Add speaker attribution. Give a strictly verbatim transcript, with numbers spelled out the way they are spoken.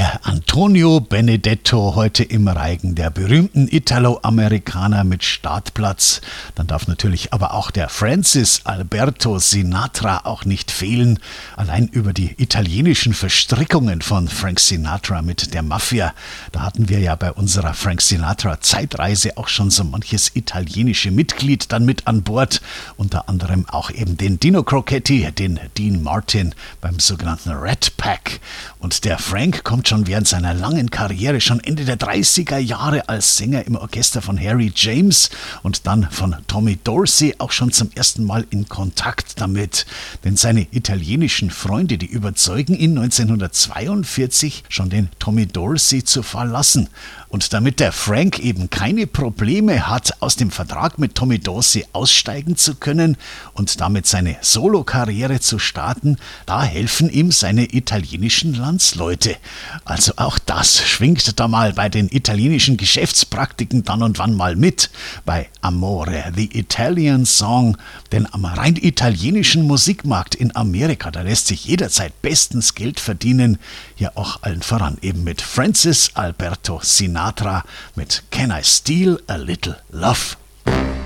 Speaker 1: Der Antonio Benedetto heute im Reigen, der berühmten Italo-Amerikaner mit Startplatz. Dann darf natürlich aber auch der Francis Alberto Sinatra auch nicht fehlen. Allein über die italienischen Verstrickungen von Frank Sinatra mit der Mafia, da hatten wir ja bei unserer Frank Sinatra Zeitreise auch schon so manches italienische Mitglied dann mit an Bord. Unter anderem auch eben den Dino Crocetti, den Dean Martin beim sogenannten Rat Pack. Und der Frank kommt schon während seiner langen Karriere, schon Ende der dreißiger Jahre als Sänger im Orchester von Harry James und dann von Tommy Dorsey auch schon zum ersten Mal in Kontakt damit. Denn seine italienischen Freunde, die überzeugen ihn neunzehnhundertzweiundvierzig schon den Tommy Dorsey zu verlassen. Und damit der Frank eben keine Probleme hat, aus dem Vertrag mit Tommy Dorsey aussteigen zu können und damit seine Solokarriere zu starten, da helfen ihm seine italienischen Landsleute. Also auch das schwingt da mal bei den italienischen Geschäftspraktiken dann und wann mal mit, bei Amore, the Italian Song, denn am rein italienischen Musikmarkt in Amerika, da lässt sich jederzeit bestens Geld verdienen, hier auch allen voran eben mit Francis Alberto Sinatra mit Can I Steal a Little Love?